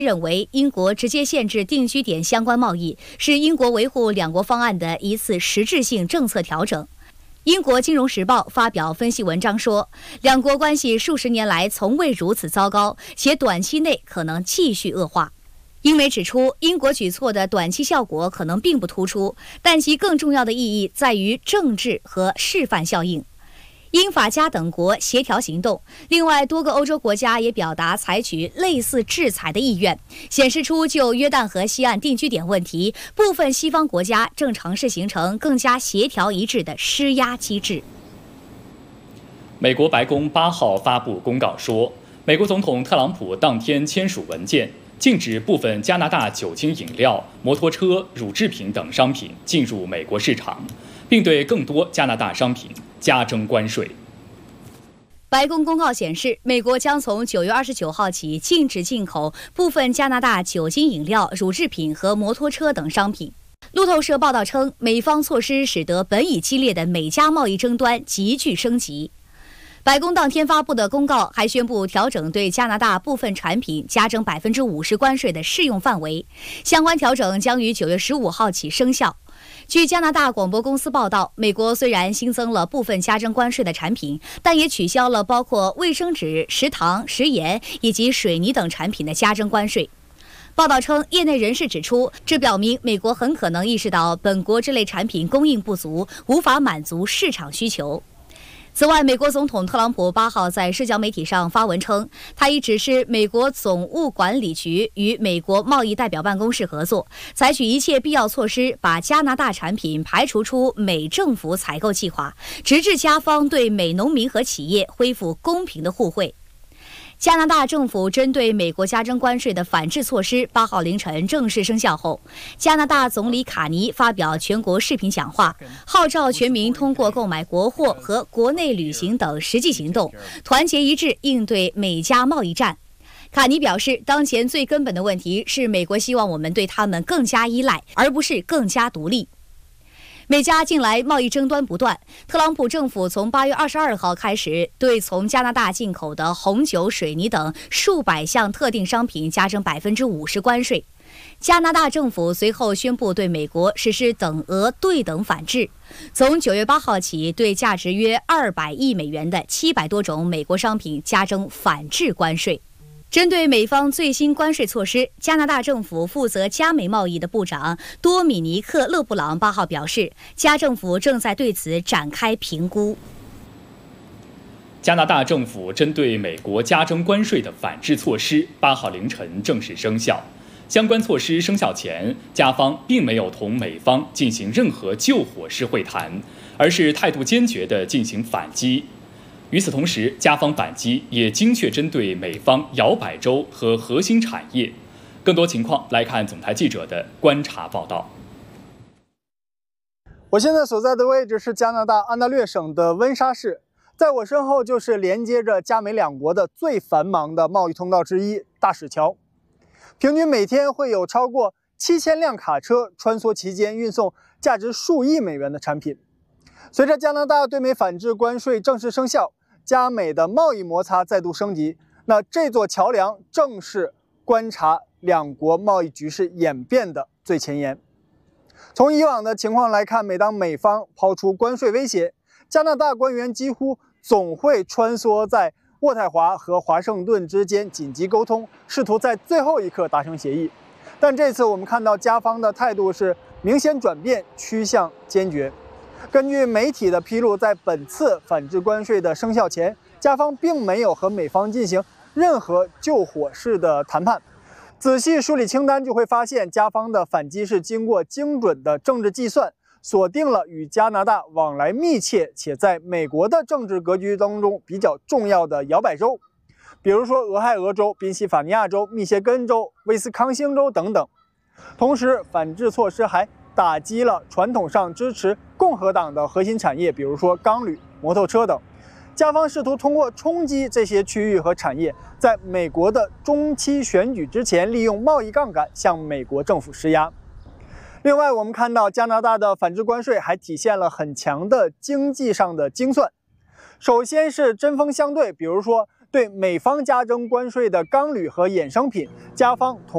认为，英国直接限制定居点相关贸易是英国维护两国方案的一次实质性政策调整。英国《金融时报》发表分析文章说，两国关系数十年来从未如此糟糕，且短期内可能继续恶化。英媒指出，英国举措的短期效果可能并不突出，但其更重要的意义在于政治和示范效应。英法加等国协调行动，另外多个欧洲国家也表达采取类似制裁的意愿，显示出就约旦河西岸定居点问题，部分西方国家正尝试形成更加协调一致的施压机制。 美国白宫8号发布公告说，美国总统特朗普当天签署文件，禁止部分加拿大酒精饮料、摩托车、乳制品等商品进入美国市场，并对更多加拿大商品加征关税。 白宫公告显示，美国将从9月29号起禁止进口部分加拿大酒精饮料、乳制品和摩托车等商品。路透社报道称，美方措施使得本已激烈的美加贸易争端急剧升级。白宫当天发布的公告还宣布调整对加拿大部分产品加征50%关税的适用范围，相关调整将于9月15号起生效。据加拿大广播公司报道，美国虽然新增了部分加征关税的产品，但也取消了包括卫生纸、食糖、食盐以及水泥等产品的加征关税。报道称，业内人士指出，这表明美国很可能意识到本国这类产品供应不足，无法满足市场需求。此外，美国总统特朗普8号在社交媒体上发文称，他已指示美国总务管理局与美国贸易代表办公室合作，采取一切必要措施，把加拿大产品排除出美政府采购计划，直至加方对美农民和企业恢复公平的互惠。加拿大政府针对美国加征关税的反制措施8号凌晨正式生效后，加拿大总理卡尼发表全国视频讲话，号召全民通过购买国货和国内旅行等实际行动，团结一致应对美加贸易战。卡尼表示，当前最根本的问题是美国希望我们对他们更加依赖，而不是更加独立。美加近来贸易争端不断，特朗普政府从8月22号开始对从加拿大进口的红酒、水泥等数百项特定商品加征50%关税。加拿大政府随后宣布对美国实施等额对等反制，从9月8号起，对价值约200亿美元的700多种美国商品加征反制关税。针对美方最新关税措施，加拿大政府负责加美贸易的部长多米尼克·勒布朗8号表示，加政府正在对此展开评估。 加拿大政府针对美国加征关税的反制措施8号凌晨正式生效。相关措施生效前，加方并没有同美方进行任何救火式会谈，而是态度坚决地进行反击。与此同时，加方反击也精确针对美方摇摆州和核心产业。更多情况来看总台记者的观察报道。 我现在所在的位置是加拿大安大略省的温莎市，在我身后就是连接着加美两国的最繁忙的贸易通道之一——大使桥。平均每天会有超过7000辆卡车穿梭其间，运送价值数亿美元的产品。随着加拿大对美反制关税正式生效，加美的贸易摩擦再度升级，那这座桥梁正是观察两国贸易局势演变的最前沿。从以往的情况来看，每当美方抛出关税威胁，加拿大官员几乎总会穿梭在渥太华和华盛顿之间紧急沟通，试图在最后一刻达成协议。但这次我们看到加方的态度是明显转变，趋向坚决。根据媒体的披露，在本次反制关税的生效前，加方并没有和美方进行任何救火式的谈判。仔细梳理清单，就会发现加方的反击是经过精准的政治计算，锁定了与加拿大往来密切且在美国的政治格局当中比较重要的摇摆州，比如说俄亥俄州、宾夕法尼亚州、密歇根州、威斯康星州等等。同时，反制措施还打击了传统上支持共和党的核心产业，比如说钢铝、摩托车等。加方试图通过冲击这些区域和产业，在美国的中期选举之前，利用贸易杠杆向美国政府施压。另外，我们看到加拿大的反制关税还体现了很强的经济上的精算。首先是针锋相对，比如说对美方加征关税的钢铝和衍生品，加方同